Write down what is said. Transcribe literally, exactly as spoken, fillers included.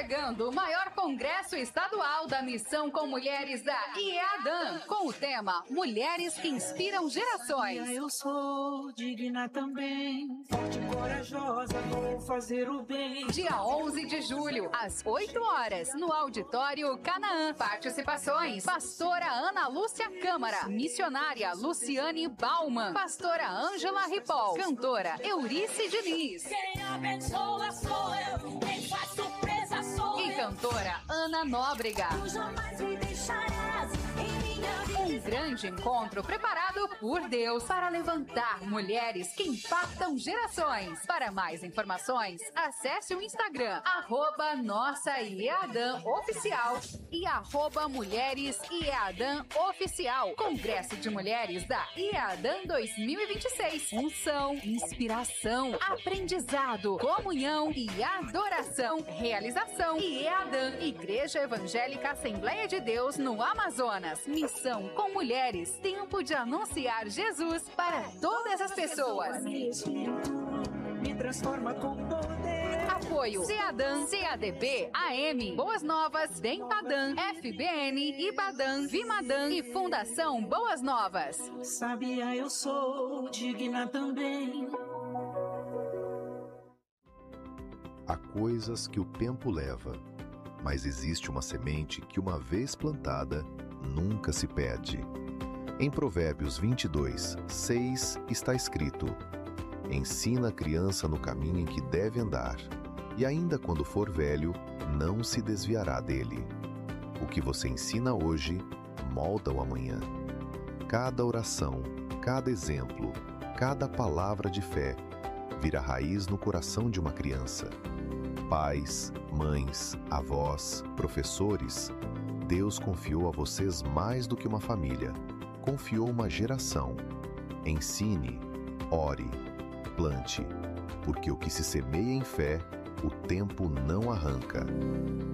chegando o maior congresso estadual da Missão com Mulheres da IEADAN, com o tema Mulheres que Inspiram Gerações. Eu sou digna também, forte e corajosa, vou fazer o bem. Dia onze de julho, às oito horas, no Auditório Canaã. Participações: Pastora Ana Lúcia Câmara, missionária Luciane Bauman, Pastora Ângela Ripoll, cantora Eurice Diniz. Quem abençoa sou eu, quem faz surpresa sou eu. E cantora Ana Nóbrega. Tu jamais me deixarás em minha vida. Um grande encontro preparado por Deus para levantar mulheres que impactam gerações. Para mais informações, acesse o Instagram, arroba Nossa IEADAN Oficial e arroba Mulheres IEADAN Oficial. Congresso de Mulheres da IEADAN dois mil e vinte e seis. Unção, inspiração, aprendizado, comunhão e adoração. Realização: IEADAN, Igreja Evangélica Assembleia de Deus no Amazonas. Missão com Mulheres. Tempo de anunciar Jesus para todas as pessoas. Me transforma com poder. Apoio: CEADAN, C A D B, A M, Boas Novas, DEMPADAN, F B N, IBADAN, VIMADAN e Fundação Boas Novas. Sabia, eu sou digna também. Há coisas que o tempo leva, mas existe uma semente que, uma vez plantada, nunca se perde. Em Provérbios vinte e dois, seis está escrito: ensina a criança no caminho em que deve andar, e ainda quando for velho, não se desviará dele. O que você ensina hoje, molda o amanhã. Cada oração, cada exemplo, cada palavra de fé vira raiz no coração de uma criança. Pais, mães, avós, professores, Deus confiou a vocês mais do que uma família. Confiou uma geração. Ensine, ore, plante, porque o que se semeia em fé, o tempo não arranca.